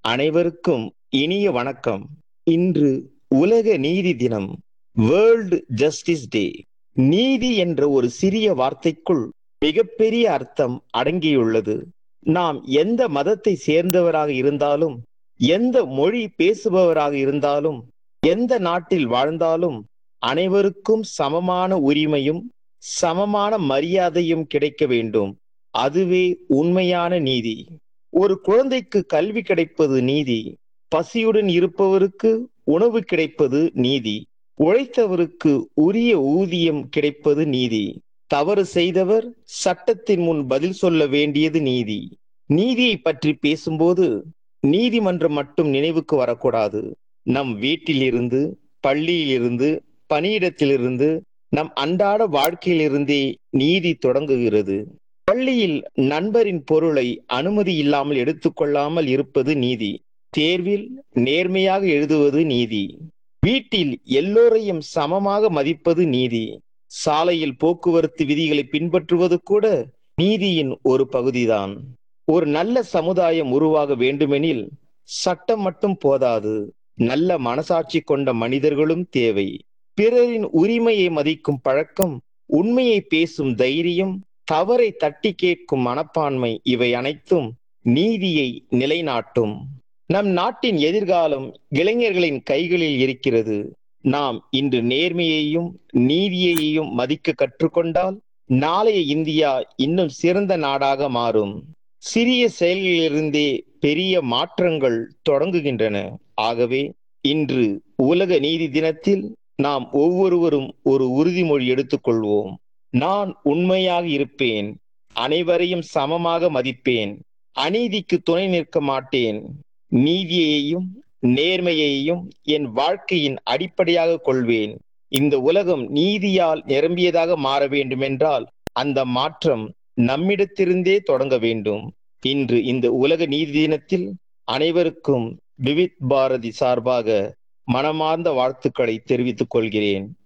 அனைவருக்கும் இனிய வணக்கம். இன்று உலக நீதி தினம், வேர்ல்ட் ஜஸ்டிஸ் டே. நீதி என்ற ஒரு சிறிய வார்த்தைக்குள் மிகப்பெரிய அர்த்தம் அடங்கியுள்ளது. நாம் எந்த மதத்தை சேர்ந்தவராக இருந்தாலும், எந்த மொழி பேசுபவராக இருந்தாலும், எந்த நாட்டில் வாழ்ந்தாலும் அனைவருக்கும் சமமான உரிமையும் சமமான மரியாதையும் கிடைக்க வேண்டும். அதுவே உண்மையான நீதி. ஒரு குழந்தைக்கு கல்வி கிடைப்பது நீதி, பசியுடன் இருப்பவருக்கு உணவு கிடைப்பது நீதி, உழைத்தவருக்கு உரிய ஊதியம் கிடைப்பது நீதி, தவறு செய்தவர் சட்டத்தின் முன் பதில் சொல்ல வேண்டியது நீதி. நீதியை பற்றி பேசும்போது நீதிமன்றம் மட்டும் நினைவுக்கு வரக்கூடாது. நம் வீட்டிலிருந்து, பள்ளியிலிருந்து, பணியிடத்திலிருந்து, நம் அன்றாட வாழ்க்கையிலிருந்தே நீதி தொடங்குகிறது. பள்ளியில் நண்பரின் பொருளை அனுமதி இல்லாமல் எடுத்துக்கொள்ளாமல் இருப்பது நீதி. தேர்வில் நேர்மையாக எழுதுவது நீதி. வீட்டில் எல்லோரையும் சமமாக மதிப்பது நீதி. சாலையில் போக்குவரத்து விதிகளை பின்பற்றுவது கூட நீதியின் ஒரு பகுதிதான். ஒரு நல்ல சமுதாயம் உருவாக வேண்டுமெனில் சட்டம் மட்டும் போதாது, நல்ல மனசாட்சி கொண்ட மனிதர்களும் தேவை. பிறரின் உரிமையை மதிக்கும் பழக்கம், உண்மையை பேசும் தைரியம், தவறை தட்டி கேட்கும் மனப்பான்மை, இவை அனைத்தும் நீதியை நிலைநாட்டும். நம் நாட்டின் எதிர்காலம் இளைஞர்களின் கைகளில் இருக்கிறது. நாம் இன்று நேர்மையையும் நீதியையும் மதிக்க கற்றுக்கொண்டால் நாளைய இந்தியா இன்னும் சிறந்த நாடாக மாறும். சிறிய செயல்களிலிருந்தே பெரிய மாற்றங்கள் தொடங்குகின்றன. ஆகவே இன்று உலக நீதி தினத்தில் நாம் ஒவ்வொருவரும் ஒரு உறுதிமொழி எடுத்துக்கொள்வோம். நான் உண்மையாக இருப்பேன், அனைவரையும் சமமாக மதிப்பேன், அநீதிக்கு துணை நிற்க மாட்டேன், நீதியையும் நேர்மையையும் என் வாழ்க்கையின் அடிப்படையாக கொள்வேன். இந்த உலகம் நீதியால் நிரம்பியதாக மாற வேண்டுமென்றால் அந்த மாற்றம் நம்மிடத்திலிருந்தே தொடங்க வேண்டும். இன்று இந்த உலக நீதி தினத்தில் அனைவருக்கும் விவித் பாரதி சார்பாக மனமார்ந்த வாழ்த்துக்களை தெரிவித்துக் கொள்கிறேன்.